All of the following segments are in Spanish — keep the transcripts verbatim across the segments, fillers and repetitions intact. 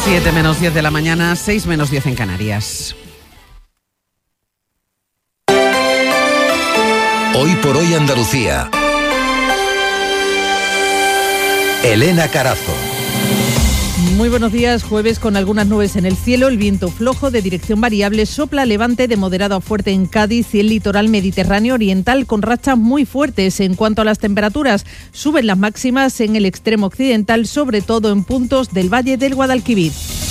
siete menos diez de la mañana, seis menos diez en Canarias. Hoy por hoy Andalucía. Elena Carazo. Muy buenos días, jueves con algunas nubes en el cielo, el viento flojo de dirección variable sopla a levante de moderado a fuerte en Cádiz y el litoral mediterráneo oriental con rachas muy fuertes. En cuanto a las temperaturas, suben las máximas en el extremo occidental, sobre todo en puntos del Valle del Guadalquivir.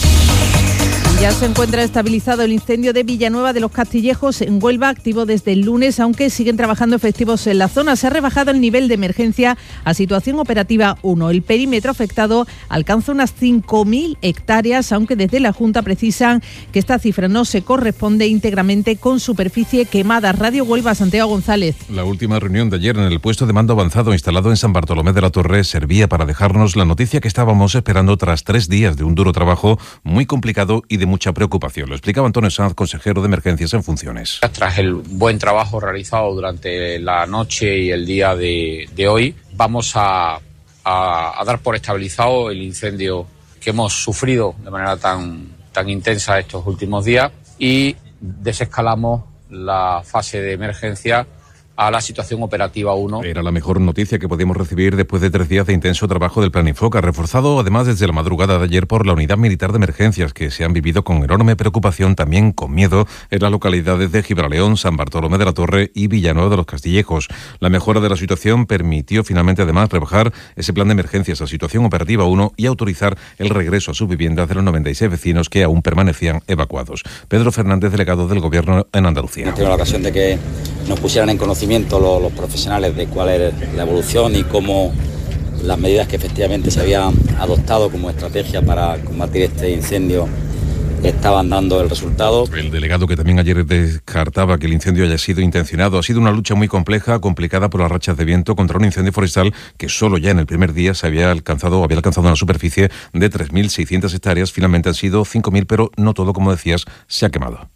Ya se encuentra estabilizado el incendio de Villanueva de los Castillejos en Huelva, activo desde el lunes, aunque siguen trabajando efectivos en la zona. Se ha rebajado el nivel de emergencia a situación operativa uno. El perímetro afectado alcanza unas cinco mil hectáreas, aunque desde la Junta precisan que esta cifra no se corresponde íntegramente con superficie quemada. Radio Huelva, Santiago González. La última reunión de ayer en el puesto de mando avanzado instalado en San Bartolomé de la Torre servía para dejarnos la noticia que estábamos esperando tras tres días de un duro trabajo muy complicado y de mucha preocupación. Lo explicaba Antonio Sanz, consejero de Emergencias en funciones. Tras el buen trabajo realizado durante la noche y el día de, de hoy, vamos a, a, a dar por estabilizado el incendio que hemos sufrido de manera tan, tan intensa estos últimos días y desescalamos la fase de emergencia a la situación operativa uno. Era la mejor noticia que podíamos recibir después de tres días de intenso trabajo del Plan Infoca, reforzado además desde la madrugada de ayer por la Unidad Militar de Emergencias, que se han vivido con enorme preocupación, también con miedo, en las localidades de Gibraleón, San Bartolomé de la Torre y Villanueva de los Castillejos. La mejora de la situación permitió finalmente además rebajar ese plan de emergencias a situación operativa uno y autorizar el regreso a sus viviendas de los noventa y seis vecinos que aún permanecían evacuados. Pedro Fernández, delegado del Gobierno en Andalucía. Hemos tenido la ocasión de que nos pusieran en conocimiento Los, los profesionales de cuál es la evolución y cómo las medidas que efectivamente se habían adoptado como estrategia para combatir este incendio estaban dando el resultado. El delegado, que también ayer descartaba que el incendio haya sido intencionado, ha sido una lucha muy compleja, complicada por las rachas de viento contra un incendio forestal que solo ya en el primer día se había alcanzado, había alcanzado una superficie de tres mil seiscientas hectáreas. Finalmente han sido cinco mil, pero no todo, como decías, se ha quemado.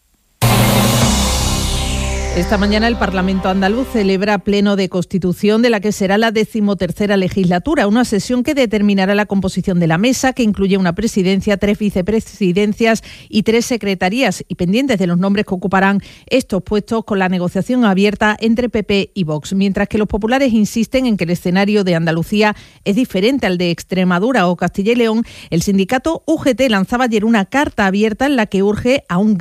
Esta mañana el Parlamento andaluz celebra pleno de Constitución de la que será la decimotercera legislatura, una sesión que determinará la composición de la mesa, que incluye una presidencia, tres vicepresidencias y tres secretarías, y pendientes de los nombres que ocuparán estos puestos con la negociación abierta entre P P y Vox, mientras que los populares insisten en que el escenario de Andalucía es diferente al de Extremadura o Castilla y León. El sindicato U G T lanzaba ayer una carta abierta en la que urge a un